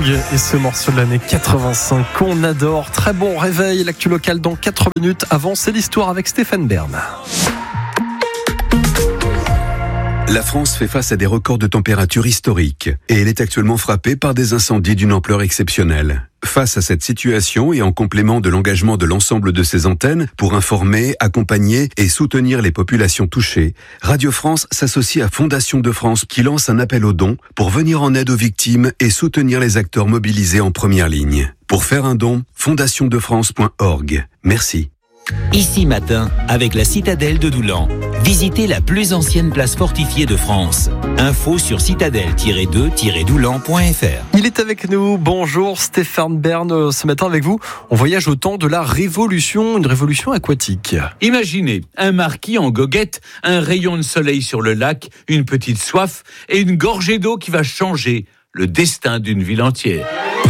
et ce morceau de l'année 85 qu'on adore. Très bon réveil, l'actu local dans 4 minutes. Avant, c'est l'histoire avec Stéphane Bern. La France fait face à des records de température historiques et elle est actuellement frappée par des incendies d'une ampleur exceptionnelle. Face à cette situation et en complément de l'engagement de l'ensemble de ses antennes pour informer, accompagner et soutenir les populations touchées, Radio France s'associe à Fondation de France qui lance un appel aux dons pour venir en aide aux victimes et soutenir les acteurs mobilisés en première ligne. Pour faire un don, fondationdefrance.org. Merci. Ici matin, avec la citadelle de Doulan. Visitez la plus ancienne place fortifiée de France. Info sur citadelle-2-doulan.fr. Il est avec nous. Bonjour Stéphane Bern. Ce matin avec vous, on voyage au temps de la Révolution, une révolution aquatique. Imaginez un marquis en goguette, un rayon de soleil sur le lac, une petite soif et une gorgée d'eau qui va changer le destin d'une ville entière.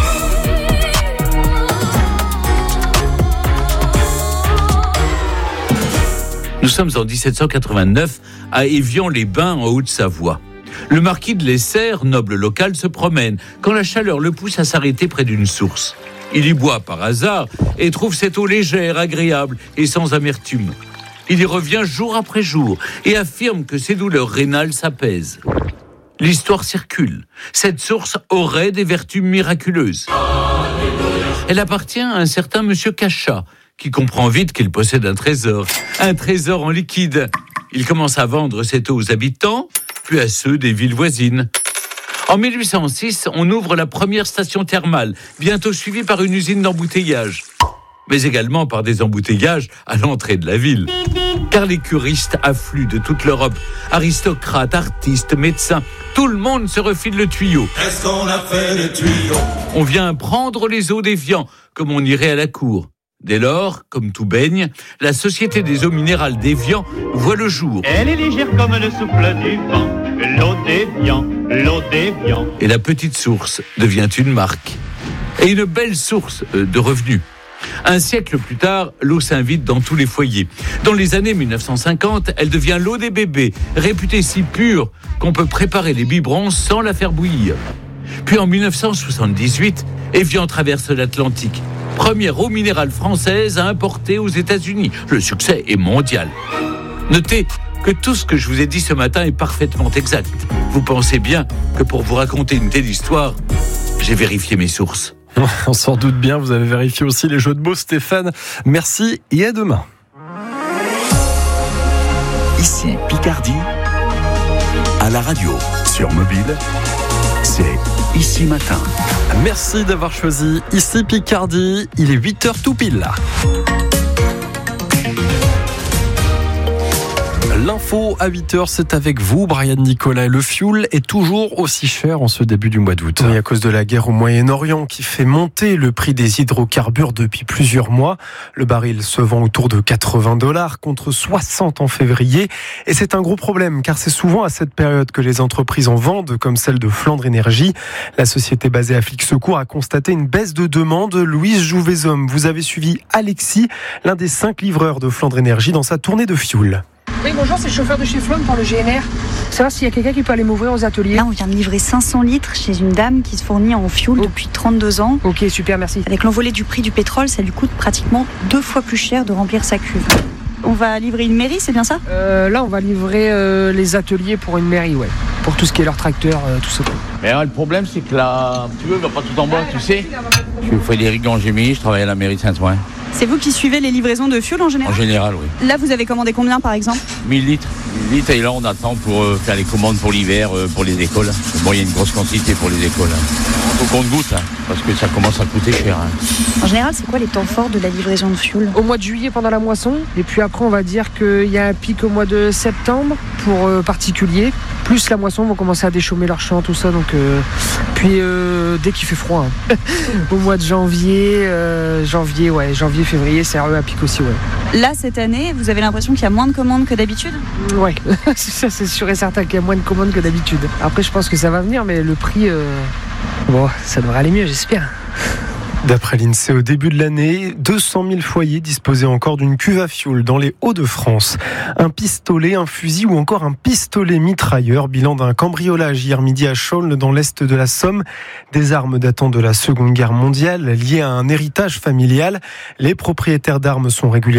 Nous sommes en 1789 à Évian-les-Bains en Haute-Savoie. Le marquis de Lesserre, noble local, se promène quand la chaleur le pousse à s'arrêter près d'une source. Il y boit par hasard et trouve cette eau légère, agréable et sans amertume. Il y revient jour après jour et affirme que ses douleurs rénales s'apaisent. L'histoire circule. Cette source aurait des vertus miraculeuses. Elle appartient à un certain monsieur Cachat, qui comprend vite qu'il possède un trésor en liquide. Il commence à vendre cette eau aux habitants, puis à ceux des villes voisines. En 1806, on ouvre la première station thermale, bientôt suivie par une usine d'embouteillage, mais également par des embouteillages à l'entrée de la ville. Car les curistes affluent de toute l'Europe, aristocrates, artistes, médecins, tout le monde se refile le tuyau. Qu'est-ce qu'on a fait les tuyaux ? On vient prendre les eaux d'Évian, comme on irait à la cour. Dès lors, comme tout baigne, la Société des eaux minérales d'Évian voit le jour. Elle est légère comme le souffle du vent, l'eau d'Évian, l'eau d'Évian. Et la petite source devient une marque. Et une belle source de revenus. Un siècle plus tard, l'eau s'invite dans tous les foyers. Dans les années 1950, elle devient l'eau des bébés, réputée si pure qu'on peut préparer les biberons sans la faire bouillir. Puis en 1978, Évian traverse l'Atlantique. Première eau minérale française à importer aux États-Unis. Le succès est mondial. Notez que tout ce que je vous ai dit ce matin est parfaitement exact. Vous pensez bien que pour vous raconter une telle histoire, j'ai vérifié mes sources. On s'en doute bien, vous avez vérifié aussi les jeux de mots, Stéphane. Merci et à demain. Ici Picardie, à la radio, sur mobile, c'est Ici Matin. Merci d'avoir choisi Ici Picardie. Il est 8h tout pile là. L'info à 8h, c'est avec vous, Brian Nicolas. Le fioul est toujours aussi cher en ce début du mois d'août. Oui, à cause de la guerre au Moyen-Orient qui fait monter le prix des hydrocarbures depuis plusieurs mois. Le baril se vend autour de $80 contre 60 en février. Et c'est un gros problème car c'est souvent à cette période que les entreprises en vendent, comme celle de Flandre Énergie. La société basée à Flixecourt a constaté une baisse de demande. Louise Jouvezhomme, vous avez suivi Alexis, l'un des 5 livreurs de Flandre Énergie dans sa tournée de fioul. Oui, bonjour, c'est le chauffeur de chez Flandre pour le GNR. Savoir s'il y a quelqu'un qui peut aller m'ouvrir aux ateliers. Là, on vient de livrer 500 litres chez une dame qui se fournit en fioul depuis 32 ans. Ok, super, merci. Avec l'envolée du prix du pétrole, ça lui coûte pratiquement 2 fois plus cher de remplir sa cuve. On va livrer une mairie, c'est bien ça ? Là, on va livrer les ateliers pour une mairie, ouais. Pour tout ce qui est leur tracteur, tout ça. Mais alors, le problème, c'est que là, tu veux, va pas tout en bas, tu sais. Je suis Frédéric Angémy, je travaille à la mairie de Saint-Ouen. C'est vous qui suivez les livraisons de fioul en général ? En général, oui. Là, vous avez commandé combien, par exemple ? 1000 litres. 1000 litres, et là, on attend pour faire les commandes pour l'hiver, pour les écoles. Bon, il y a une grosse quantité pour les écoles. Faut qu'on goûte, parce que ça commence à coûter cher. En général, c'est quoi les temps forts de la livraison de fioul ? Au mois de juillet, pendant la moisson. Et puis après, on va dire qu'il y a un pic au mois de septembre pour particuliers. Plus la moisson, vont commencer à déchaumer leurs champs, tout ça. Donc, puis dès qu'il fait froid. Au mois de janvier, février, c'est un pic aussi, ouais. Là, cette année, vous avez l'impression qu'il y a moins de commandes que d'habitude ? Ouais, ça c'est sûr et certain qu'il y a moins de commandes que d'habitude. Après, je pense que ça va venir, mais le prix, bon, ça devrait aller mieux, j'espère. D'après l'INSEE, au début de l'année, 200 000 foyers disposaient encore d'une cuve à fioul dans les Hauts-de-France. Un pistolet, un fusil ou encore un pistolet mitrailleur. Bilan d'un cambriolage hier midi à Chaulnes dans l'est de la Somme. Des armes datant de la Seconde Guerre mondiale liées à un héritage familial. Les propriétaires d'armes sont régulièrement